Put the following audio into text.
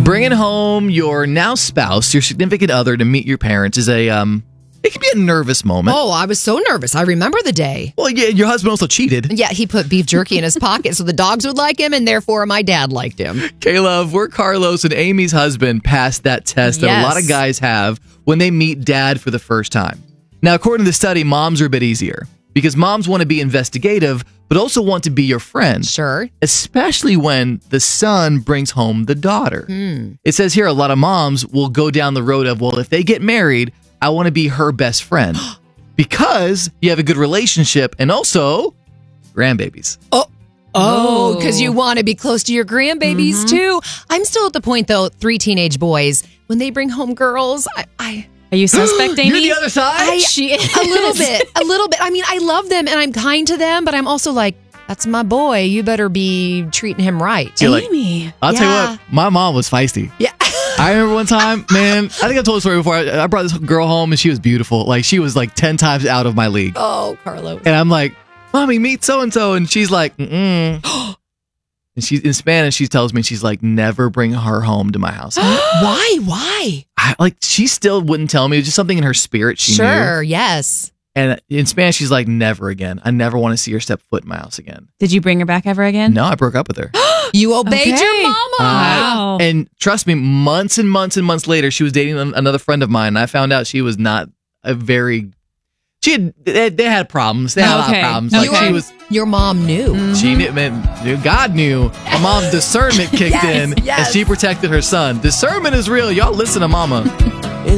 Bringing home your now spouse, your significant other, to meet your parents is it can be a nervous moment. Oh, I was so nervous. I remember the day. Well, yeah, your husband also cheated. Yeah, he put beef jerky in his pocket so the dogs would like him, and therefore my dad liked him. K-Love, we're Carlos and Amy's husband passed that test that a lot of guys have when they meet dad for the first time. Now, according to the study, moms are a bit easier because moms want to be investigative, but also want to be your friend. Sure. Especially when the son brings home the daughter. It says here a lot of moms will go down the road of, well, if they get married, I want to be her best friend because you have a good relationship and also grandbabies. Oh, because you want to be close to your grandbabies too. I'm still at the point though, 3 teenage boys, when they bring home girls, Are you suspect, Amy? You're the other side? She is. a little bit. I mean, I love them and I'm kind to them, but I'm also like, that's my boy. You better be treating him right. You're like, Amy. I'll tell you what, my mom was feisty. Yeah. I remember one time, man, I think I told the story before. I brought this girl home and she was beautiful. Like, she was like 10 times out of my league. Oh, Carlos. And I'm like, Mommy, meet so-and-so. And she's like, And she's in Spanish, she tells me, she's like, never bring her home to my house. Why? She still wouldn't tell me. It was just something in her spirit she knew. Sure, yes. And in Spanish, she's like, never again. I never want to see her step foot in my house again. Did you bring her back ever again? No, I broke up with her. You obeyed Okay. your mama. Wow. And trust me, months and months and months later, she was dating another friend of mine. And I found out she was not a very... They had problems. They had a lot of problems. Like Okay. she was... Your mom knew. She knew, man, God knew. My mom's discernment kicked in, and yes. she protected her son. Discernment is real. Y'all listen to mama.